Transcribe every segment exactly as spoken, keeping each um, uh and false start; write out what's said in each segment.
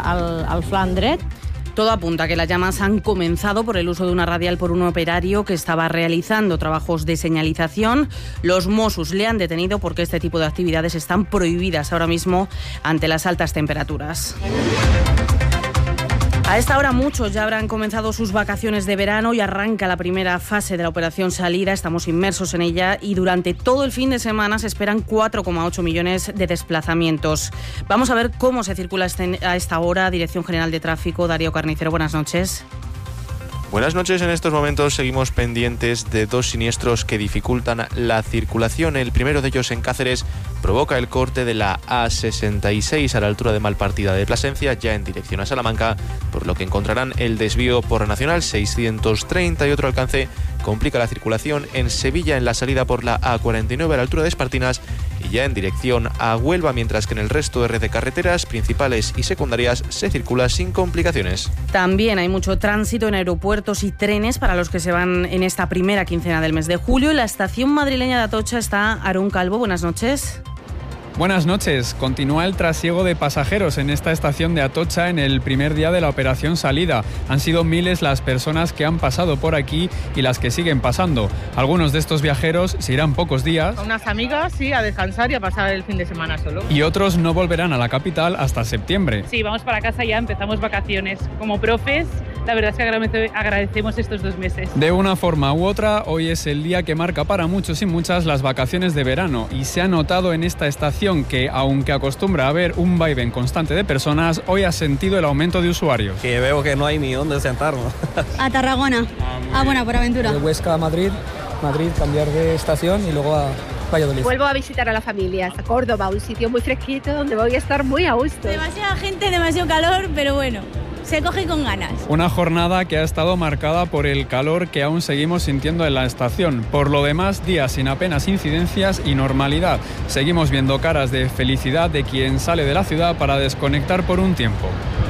al, al flanc dret. Todo apunta a que las llamas han comenzado por el uso de una radial por un operario que estaba realizando trabajos de señalización. Los Mossos le han detenido porque este tipo de actividades están prohibidas ahora mismo ante las altas temperaturas. A esta hora muchos ya habrán comenzado sus vacaciones de verano y arranca la primera fase de la operación salida. Estamos inmersos en ella y durante todo el fin de semana se esperan cuatro coma ocho millones de desplazamientos. Vamos a ver cómo se circula a esta hora. Dirección General de Tráfico, Darío Carnicero, buenas noches. Buenas noches. En estos momentos seguimos pendientes de dos siniestros que dificultan la circulación. El primero de ellos en Cáceres provoca el corte de la A sesenta y seis a la altura de Malpartida de Plasencia, ya en dirección a Salamanca, por lo que encontrarán el desvío por la Nacional seiscientos treinta y otro alcance complica la circulación en Sevilla en la salida por la A cuarenta y nueve a la altura de Espartinas y ya en dirección a Huelva, mientras que en el resto de red de carreteras principales y secundarias se circula sin complicaciones. También hay mucho tránsito en aeropuertos y trenes para los que se van en esta primera quincena del mes de julio. En la estación madrileña de Atocha está Aarón Calvo. Buenas noches. Buenas noches. Continúa el trasiego de pasajeros en esta estación de Atocha en el primer día de la operación salida. Han sido miles las personas que han pasado por aquí y las que siguen pasando. Algunos de estos viajeros se irán pocos días. Con unas amigas, sí, a descansar y a pasar el fin de semana solo. Y otros no volverán a la capital hasta septiembre. Sí, vamos para casa ya, empezamos vacaciones. Como profes, la verdad es que agradecemos estos dos meses. De una forma u otra, hoy es el día que marca para muchos y muchas las vacaciones de verano y se ha notado en esta estación que, aunque acostumbra a haber un vaivén constante de personas, hoy ha sentido el aumento de usuarios. Que veo que no hay ni dónde sentarnos. A Tarragona. Ah, bueno, por aventura. De Huesca a Madrid, Madrid, cambiar de estación y luego a Valladolid. Vuelvo a visitar a la familia, a Córdoba, un sitio muy fresquito donde voy a estar muy a gusto. Demasiada gente, demasiado calor, pero bueno, se coge con ganas. Una jornada que ha estado marcada por el calor que aún seguimos sintiendo en la estación. Por lo demás, días sin apenas incidencias y normalidad. Seguimos viendo caras de felicidad de quien sale de la ciudad para desconectar por un tiempo.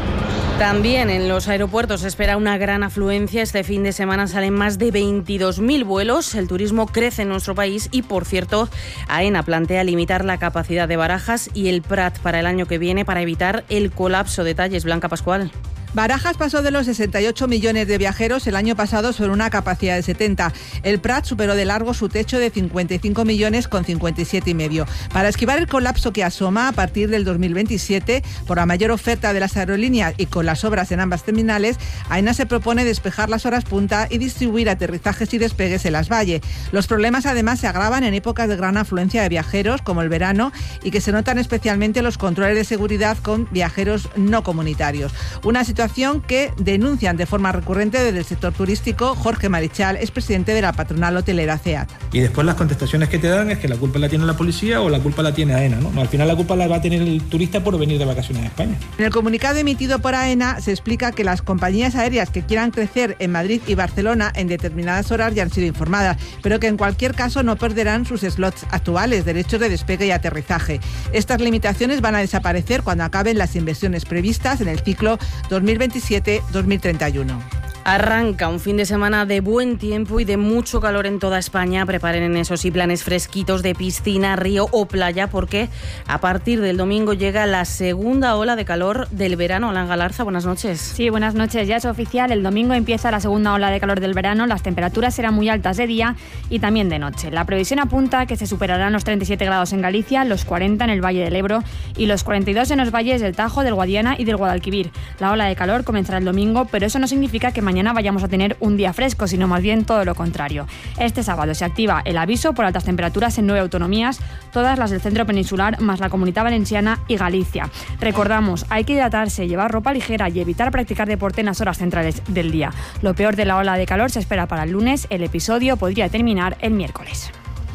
También en los aeropuertos se espera una gran afluencia. Este fin de semana salen más de veintidós mil vuelos. El turismo crece en nuestro país y, por cierto, AENA plantea limitar la capacidad de Barajas y el Prat para el año que viene para evitar el colapso. Detalles, Blanca Pascual. Barajas pasó de los sesenta y ocho millones de viajeros el año pasado sobre una capacidad de setenta. El Prat superó de largo su techo de cincuenta y cinco millones con cincuenta y siete y medio. Para esquivar el colapso que asoma a partir del dos mil veintisiete, por la mayor oferta de las aerolíneas y con las obras en ambas terminales, AENA se propone despejar las horas punta y distribuir aterrizajes y despegues en las valles. Los problemas además se agravan en épocas de gran afluencia de viajeros, como el verano, y que se notan especialmente los controles de seguridad con viajeros no comunitarios. Una situación que denuncian de forma recurrente desde el sector turístico. Jorge Marichal es presidente de la patronal hotelera CEAT. Y después las contestaciones que te dan es que la culpa la tiene la policía o la culpa la tiene AENA, ¿no? Al final la culpa la va a tener el turista por venir de vacaciones a España. En el comunicado emitido por AENA se explica que las compañías aéreas que quieran crecer en Madrid y Barcelona en determinadas horas ya han sido informadas, pero que en cualquier caso no perderán sus slots actuales, derechos de despegue y aterrizaje. Estas limitaciones van a desaparecer cuando acaben las inversiones previstas en el ciclo dos mil veintisiete dos mil treinta y uno. Arranca un fin de semana de buen tiempo y de mucho calor en toda España. Preparen eso sí planes fresquitos de piscina, río o playa, porque a partir del domingo llega la segunda ola de calor del verano. Alain Galarza, buenas noches. Sí, buenas noches. Ya es oficial, el domingo empieza la segunda ola de calor del verano. Las temperaturas serán muy altas de día y también de noche. La previsión apunta a que se superarán los treinta y siete grados en Galicia, los cuarenta en el Valle del Ebro y los cuarenta y dos en los valles del Tajo, del Guadiana y del Guadalquivir. La ola de calor comenzará el domingo, pero eso no significa que mañana vayamos a tener un día fresco, sino más bien todo lo contrario. Este sábado se activa el aviso por altas temperaturas en nueve autonomías, todas las del centro peninsular, más la Comunidad Valenciana y Galicia. Recordamos, hay que hidratarse, llevar ropa ligera y evitar practicar deporte en las horas centrales del día. Lo peor de la ola de calor se espera para el lunes. El episodio podría terminar el miércoles.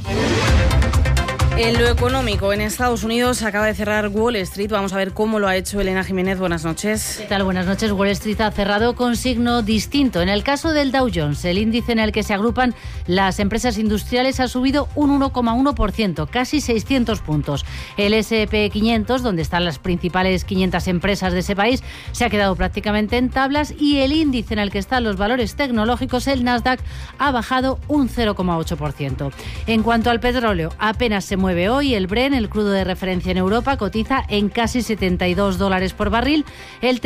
En lo económico, en Estados Unidos acaba de cerrar Wall Street. Vamos a ver cómo lo ha hecho Elena Jiménez. Buenas noches. ¿Qué tal? Buenas noches. Wall Street ha cerrado con signo distinto. En el caso del Dow Jones, el índice en el que se agrupan las empresas industriales ha subido un uno coma uno por ciento, casi seiscientos puntos. El ese and pe quinientos, donde están las principales quinientas empresas de ese país, se ha quedado prácticamente en tablas, y el índice en el que están los valores tecnológicos, el Nasdaq, ha bajado un cero coma ocho por ciento. En cuanto al petróleo, apenas se mueve hoy. El Brent, el crudo de referencia en Europa, cotiza en casi setenta y dos dólares por barril. El